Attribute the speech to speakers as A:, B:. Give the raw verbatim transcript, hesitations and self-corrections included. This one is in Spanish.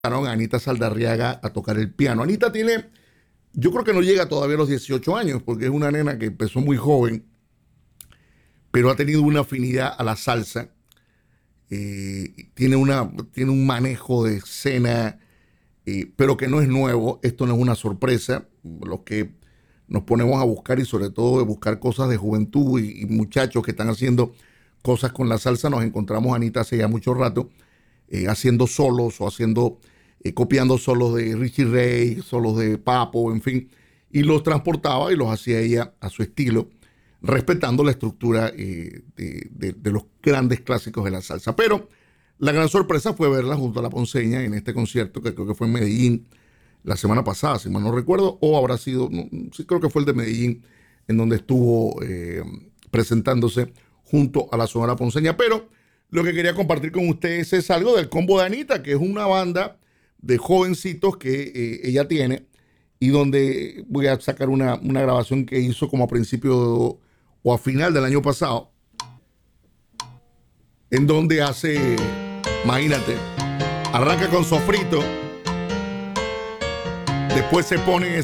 A: a Anita Saldarriaga a tocar el piano. Anita tiene, yo creo que no llega todavía a los dieciocho años, porque es una nena que empezó muy joven, pero ha tenido una afinidad a la salsa. Eh, tiene, una, tiene un manejo de escena, eh, pero que no es nuevo. Esto no es una sorpresa. Los que nos ponemos a buscar, y sobre todo de buscar cosas de juventud y, y muchachos que están haciendo cosas con la salsa, nos encontramos a Anita hace ya mucho rato eh, haciendo solos o haciendo, eh, copiando solos de Richie Ray, solos de Papo, en fin, y los transportaba y los hacía ella a su estilo, respetando la estructura eh, de, de, de los grandes clásicos de la salsa. Pero la gran sorpresa fue verla junto a la Ponceña en este concierto, que creo que fue en Medellín la semana pasada, si mal no recuerdo, o habrá sido, no, sí creo que fue el de Medellín, en donde estuvo eh, presentándose junto a la Sonora Ponceña. Pero lo que quería compartir con ustedes es algo del Combo de Anita, que es una banda de jovencitos que eh, ella tiene, y donde voy a sacar una, una grabación que hizo como a principio o a final del año pasado, en donde hace, imagínate, arranca con Sofrito, después se pone